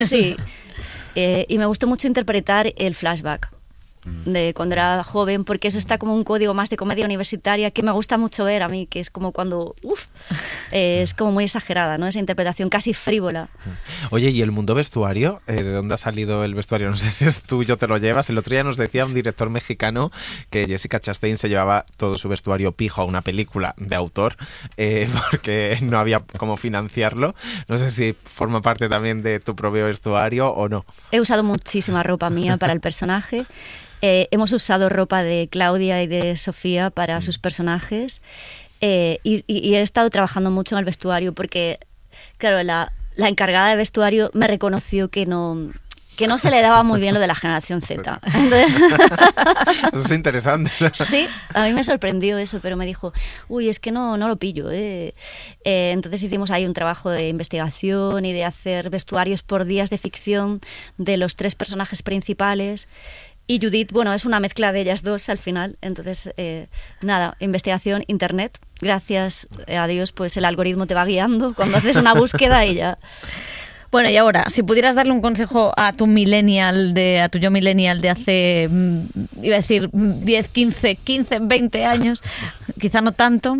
Sí, y me gustó mucho interpretar el flashback de cuando era joven, porque eso está como un código más de comedia universitaria que me gusta mucho ver a mí, que es como cuando, es como muy exagerada, ¿no? Esa interpretación casi frívola. Oye, ¿y el mundo vestuario? ¿De dónde ha salido el vestuario? No sé si es tuyo, te lo llevas. El otro día nos decía un director mexicano que Jessica Chastain se llevaba todo su vestuario pijo a una película de autor porque no había cómo financiarlo. No sé si forma parte también de tu propio vestuario o no. He usado muchísima ropa mía para el personaje. Hemos usado ropa de Claudia y de Sofía para sus personajes y he estado trabajando mucho en el vestuario porque, claro, la encargada de vestuario me reconoció que no se le daba muy bien lo de la generación Z. Entonces, eso es interesante. Sí, a mí me sorprendió eso, pero me dijo, es que no lo pillo. Entonces hicimos ahí un trabajo de investigación y de hacer vestuarios por días de ficción de los 3 personajes principales. Y Judith, bueno, es una mezcla de ellas dos al final. Entonces, investigación, internet. Gracias a Dios, pues el algoritmo te va guiando. Cuando haces una búsqueda y ya. Bueno, y ahora, si pudieras darle un consejo a tu yo millennial de hace, iba a decir 10, 15, 20 años, quizá no tanto.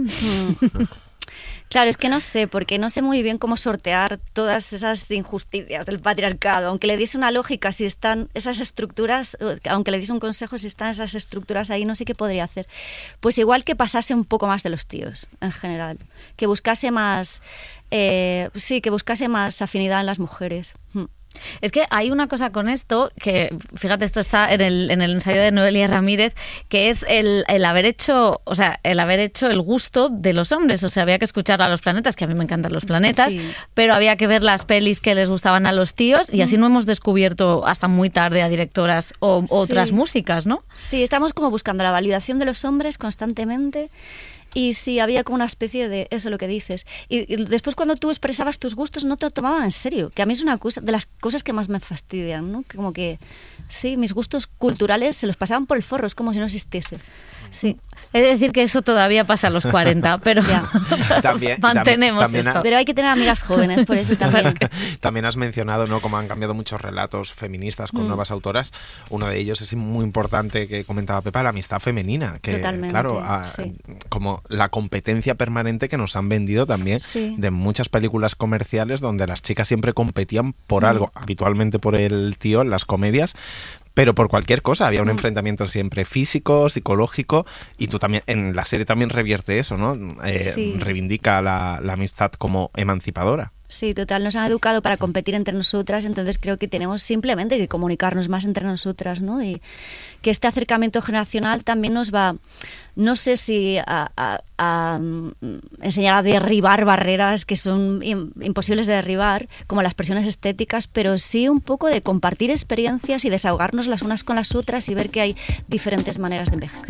Claro, es que no sé, porque no sé muy bien cómo sortear todas esas injusticias del patriarcado. Aunque le diese una lógica, si están esas estructuras, aunque le diese un consejo, si están esas estructuras ahí, no sé qué podría hacer. Pues igual que pasase un poco más de los tíos, en general. Que buscase más, que buscase más afinidad en las mujeres. Es que hay una cosa con esto, que fíjate, esto está en el ensayo de Noelia Ramírez, que es el haber hecho el gusto de los hombres. O sea, había que escuchar a los planetas, que a mí me encantan los planetas, sí, pero había que ver las pelis que les gustaban a los tíos y así no hemos descubierto hasta muy tarde a directoras o otras músicas, ¿no? Sí, estamos como buscando la validación de los hombres constantemente. Y sí, había como una especie de eso lo que dices. Y después cuando tú expresabas tus gustos no te lo tomaban en serio, que a mí es una cosa de las cosas que más me fastidian, ¿no? Que como que, sí, mis gustos culturales se los pasaban por el forro, es como si no existiese. Sí. He de decir que eso todavía pasa a los 40, pero mantenemos esto. Pero hay que tener amigas jóvenes, por eso también. También has mencionado, ¿no?, cómo han cambiado muchos relatos feministas con nuevas autoras. Uno de ellos es muy importante que comentaba Pepa, la amistad femenina. Que, totalmente, claro, como la competencia permanente que nos han vendido también de muchas películas comerciales donde las chicas siempre competían por algo, habitualmente por el tío en las comedias, pero por cualquier cosa. Había un enfrentamiento siempre físico, psicológico, y tú también, en la serie también revierte eso, ¿no? Reivindica la amistad como emancipadora. Sí, total, nos han educado para competir entre nosotras, entonces creo que tenemos simplemente que comunicarnos más entre nosotras, ¿no? Y que este acercamiento generacional también nos va, no sé si a enseñar a derribar barreras que son imposibles de derribar, como las presiones estéticas, pero sí un poco de compartir experiencias y desahogarnos las unas con las otras y ver que hay diferentes maneras de envejecer.